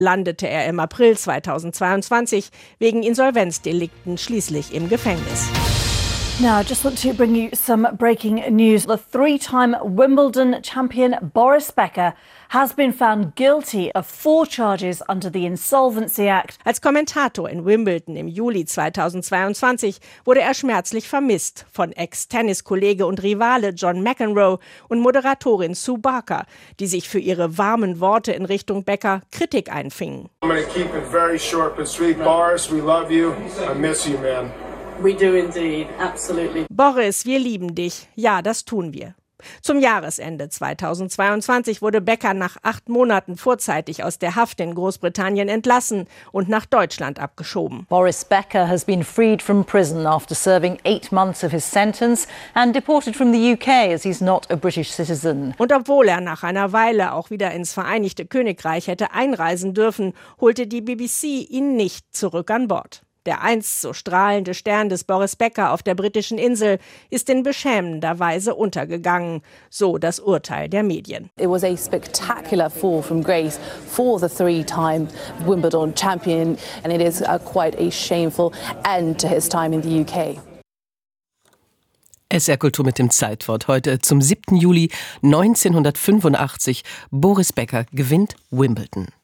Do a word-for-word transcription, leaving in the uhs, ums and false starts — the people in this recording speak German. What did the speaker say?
landete er im April zweitausendzweiundzwanzig wegen Insolvenzdelikten schließlich im Gefängnis. Now, I just want to bring you some breaking news. The three-time Wimbledon champion Boris Becker has been found guilty of four charges under the Insolvency Act. Als Kommentator in Wimbledon im Juli zweitausendzweiundzwanzig wurde er schmerzlich vermisst von Ex-Tenniskollege und Rivale John McEnroe und Moderatorin Sue Barker, die sich für ihre warmen Worte in Richtung Becker Kritik einfingen. I'm going to keep it very short but sweet. Boris, we love you. I miss you, man. We do indeed, absolutely. Boris, wir lieben dich. Ja, das tun wir. Zum Jahresende zweitausendzweiundzwanzig wurde Becker nach acht Monaten vorzeitig aus der Haft in Großbritannien entlassen und nach Deutschland abgeschoben. Boris Becker has been freed from prison after serving eight months of his sentence and deported from the U K as he's not a British citizen. Und obwohl er nach einer Weile auch wieder ins Vereinigte Königreich hätte einreisen dürfen, holte die B B C ihn nicht zurück an Bord. Der einst so strahlende Stern des Boris Becker auf der britischen Insel ist in beschämender Weise untergegangen, so das Urteil der Medien. It was a spectacular fall from grace for the three-time Wimbledon champion and it is a quite a shameful end to his time in the U K. S R Kultur mit dem Zeitwort. Heute zum siebten Juli neunzehnhundertfünfundachtzig. Boris Becker gewinnt Wimbledon.